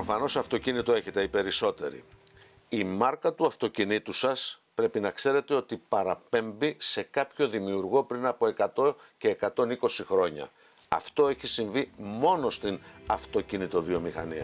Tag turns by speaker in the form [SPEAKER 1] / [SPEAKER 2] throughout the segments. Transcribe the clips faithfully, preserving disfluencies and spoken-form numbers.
[SPEAKER 1] Προφανώς αυτοκίνητο έχετε οι περισσότεροι. Η μάρκα του αυτοκινήτου σας πρέπει να ξέρετε ότι παραπέμπει σε κάποιο δημιουργό πριν από εκατό και εκατόν είκοσι χρόνια. Αυτό έχει συμβεί μόνο στην αυτοκινητοβιομηχανία.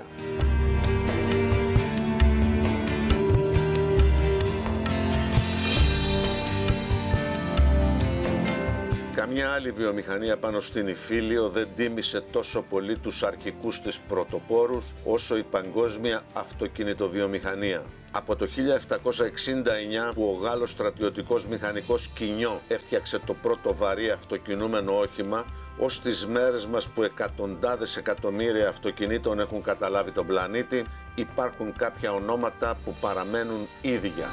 [SPEAKER 1] Καμιά άλλη βιομηχανία πάνω στην Ιφίλιο δεν τίμησε τόσο πολύ τους αρχικούς της πρωτοπόρους όσο η παγκόσμια αυτοκινητοβιομηχανία. Από το χίλια επτακόσια εξήντα εννιά που ο Γάλλος στρατιωτικός μηχανικός Κινιό έφτιαξε το πρώτο βαρύ αυτοκινούμενο όχημα, ως τις μέρες μας που εκατοντάδες εκατομμύρια αυτοκινήτων έχουν καταλάβει τον πλανήτη, υπάρχουν κάποια ονόματα που παραμένουν ίδια.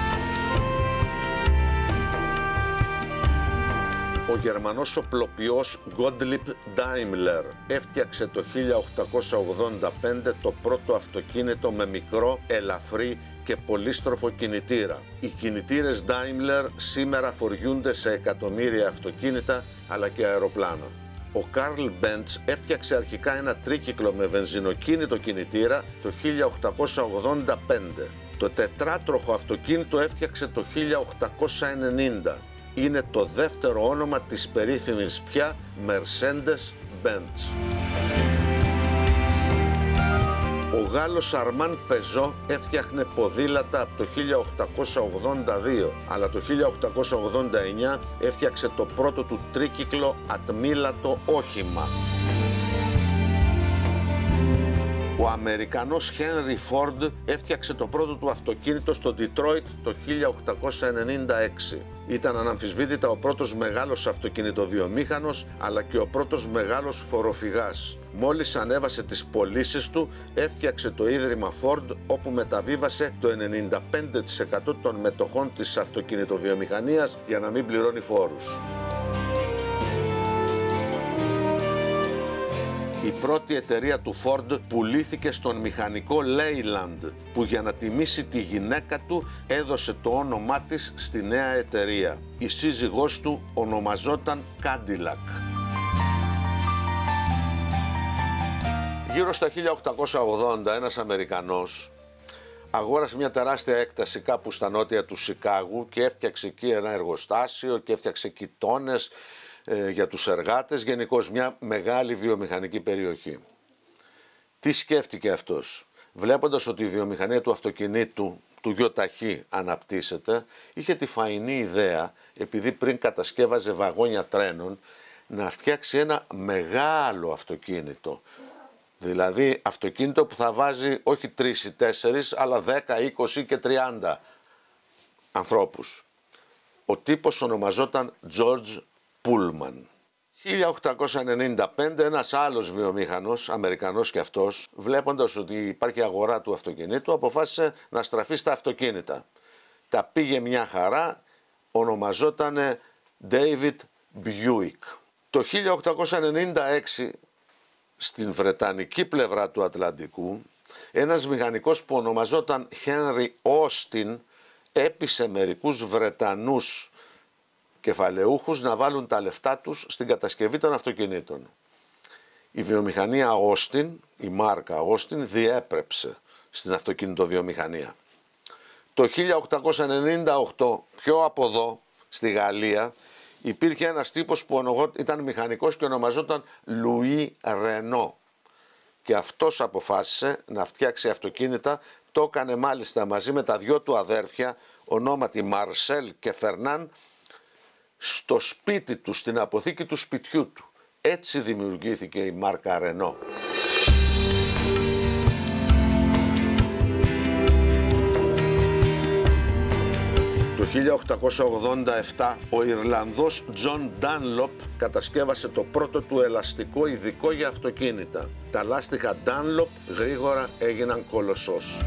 [SPEAKER 1] Ο Γερμανός οπλοποιός Gottlieb Daimler έφτιαξε το χίλια οκτακόσια ογδόντα πέντε το πρώτο αυτοκίνητο με μικρό, ελαφρύ και πολύστροφο κινητήρα. Οι κινητήρες Daimler σήμερα φοριούνται σε εκατομμύρια αυτοκίνητα αλλά και αεροπλάνα. Ο Karl Benz έφτιαξε αρχικά ένα τρίκυκλο με βενζινοκίνητο κινητήρα το χίλια οκτακόσια ογδόντα πέντε. Το τετράτροχο αυτοκίνητο έφτιαξε το χίλια οκτακόσια ενενήντα. Είναι το δεύτερο όνομα της περίφημης πια Mercedes-Benz. Ο Γάλλος Αρμάν Πεζό έφτιαχνε ποδήλατα από το χίλια οκτακόσια ογδόντα δύο, αλλά το χίλια οκτακόσια ογδόντα εννιά έφτιαξε το πρώτο του τρίκυκλο ατμήλατο όχημα. Ο Αμερικανός Henry Ford έφτιαξε το πρώτο του αυτοκίνητο στο Detroit το χίλια οκτακόσια ενενήντα έξι. Ήταν αναμφισβήτητα ο πρώτος μεγάλος αυτοκινητοβιομήχανος, αλλά και ο πρώτος μεγάλος φοροφυγάς. Μόλις ανέβασε τις πωλήσεις του, έφτιαξε το Ίδρυμα Ford, όπου μεταβίβασε το ενενήντα πέντε τοις εκατό των μετοχών της αυτοκινητοβιομηχανίας για να μην πληρώνει φόρους. Η πρώτη εταιρεία του Ford πουλήθηκε στον μηχανικό Leyland, που για να τιμήσει τη γυναίκα του έδωσε το όνομά της στη νέα εταιρεία. Η σύζυγός του ονομαζόταν Cadillac. Γύρω στα χίλια οκτακόσια ογδόντα ένας Αμερικανός αγόρασε μια τεράστια έκταση κάπου στα νότια του Σικάγου και έφτιαξε εκεί ένα εργοστάσιο και έφτιαξε κοιτώνες για τους εργάτες, γενικώς μια μεγάλη βιομηχανική περιοχή. Τι σκέφτηκε αυτός? Βλέποντας ότι η βιομηχανία του αυτοκινήτου, του γιοταχή, αναπτύσσεται, είχε τη φαϊνή ιδέα, επειδή πριν κατασκεύαζε βαγόνια τρένων, να φτιάξει ένα μεγάλο αυτοκίνητο. Δηλαδή αυτοκίνητο που θα βάζει όχι τρεις ή τέσσερις, αλλά δέκα, είκοσι και τριάντα ανθρώπους. Ο τύπος ονομαζόταν George Pullman. χίλια οκτακόσια ενενήντα πέντε ένας άλλος βιομήχανος, Αμερικανός και αυτός, βλέποντας ότι υπάρχει αγορά του αυτοκινήτου, αποφάσισε να στραφεί στα αυτοκίνητα. Τα πήγε μια χαρά, ονομαζόταν David Buick. Το χίλια οκτακόσια ενενήντα έξι, στην βρετανική πλευρά του Ατλαντικού, ένας μηχανικός που ονομαζόταν Henry Austin έπεισε μερικούς Βρετανούς κεφαλαιούχους να βάλουν τα λεφτά τους στην κατασκευή των αυτοκινήτων. Η βιομηχανία Austin, η μάρκα Austin, διέπρεψε στην αυτοκινητοβιομηχανία. Το χίλια οκτακόσια ενενήντα οκτώ, πιο από εδώ, στη Γαλλία, υπήρχε ένας τύπος που ήταν μηχανικός και ονομαζόταν Louis Renault. Και αυτός αποφάσισε να φτιάξει αυτοκίνητα, το έκανε μάλιστα μαζί με τα δυο του αδέρφια, ονόματι Μαρσέλ και Φερνάν, στο σπίτι του, στην αποθήκη του σπιτιού του. Έτσι δημιουργήθηκε η μάρκα Renault. Το χίλια οκτακόσια ογδόντα επτά ο Ιρλανδός John Dunlop κατασκεύασε το πρώτο του ελαστικό ειδικό για αυτοκίνητα. Τα λάστιχα Dunlop γρήγορα έγιναν κολοσσός.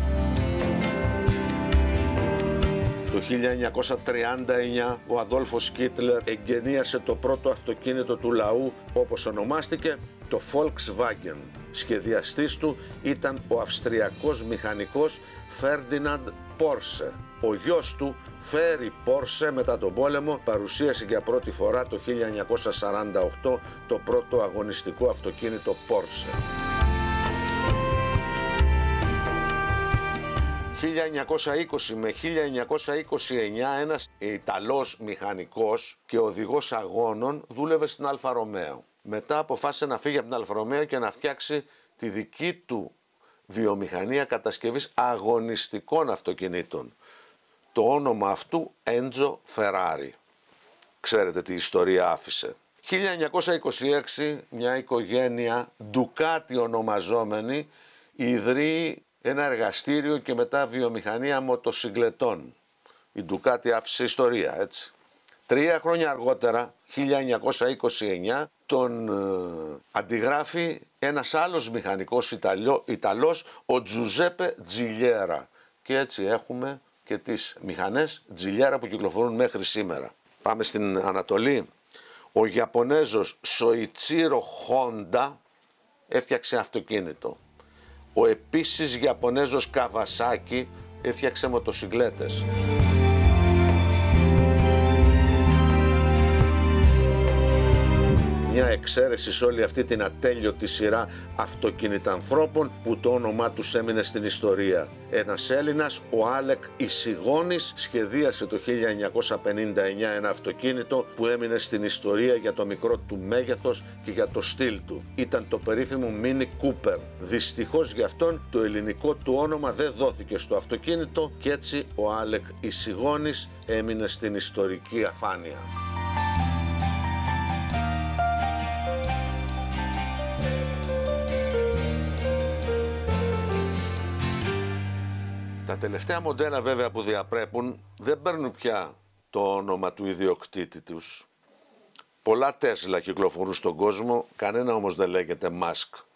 [SPEAKER 1] Το χίλια εννιακόσια τριάντα εννιά ο Αδόλφος Κίτλερ εγκαινίασε το πρώτο αυτοκίνητο του λαού, όπως ονομάστηκε, το Volkswagen. Σχεδιαστής του ήταν ο αυστριακός μηχανικός Ferdinand Porsche. Ο γιος του, Φέρι Πόρσε, μετά τον πόλεμο παρουσίασε για πρώτη φορά το χίλια εννιακόσια σαράντα οκτώ το πρώτο αγωνιστικό αυτοκίνητο Porsche. χίλια εννιακόσια είκοσι με χίλια εννιακόσια είκοσι εννιά ένας Ιταλός μηχανικός και οδηγός αγώνων δούλευε στην Αλφα Ρωμαίο. Μετά αποφάσισε να φύγει από την Αλφα Ρωμαίο και να φτιάξει τη δική του βιομηχανία κατασκευής αγωνιστικών αυτοκινήτων. Το όνομα αυτού Έντζο Φεράρι. Ξέρετε τι ιστορία άφησε. χίλια εννιακόσια είκοσι έξι μια οικογένεια Ντουκάτι ονομαζόμενη ιδρύει ένα εργαστήριο και μετά βιομηχανία μοτοσυκλετών. Η Ντουκάτι άφησε ιστορία, έτσι. Τρία χρόνια αργότερα, χίλια εννιακόσια είκοσι εννιά, τον ε, αντιγράφει ένας άλλος μηχανικός Ιταλό, Ιταλός, ο Τζουζέπε Τζιλιέρα. Και έτσι έχουμε και τις μηχανές Τζιλιέρα που κυκλοφορούν μέχρι σήμερα. Πάμε στην Ανατολή. Ο Ιαπωνέζος Σοϊτσίρο Χόντα έφτιαξε αυτοκίνητο. Ο επίσης Ιαπωνέζος Καβασάκι έφτιαξε μοτοσυκλέτες. Μια εξαίρεση σε όλη αυτή την ατέλειωτη σειρά αυτοκινητανθρώπων που το όνομά τους έμεινε στην ιστορία. Ένας Έλληνας, ο Άλεκ Ισιγώνης, σχεδίασε το χίλια εννιακόσια πενήντα εννιά ένα αυτοκίνητο που έμεινε στην ιστορία για το μικρό του μέγεθος και για το στυλ του. Ήταν το περίφημο Mini Cooper. Δυστυχώς για αυτόν το ελληνικό του όνομα δεν δόθηκε στο αυτοκίνητο και έτσι ο Άλεκ Ισιγώνης έμεινε στην ιστορική αφάνεια. Τα τελευταία μοντέλα βέβαια που διαπρέπουν δεν παίρνουν πια το όνομα του ιδιοκτήτη τους. Πολλά Τέσλα κυκλοφορούν στον κόσμο, κανένα όμως δεν λέγεται Musk.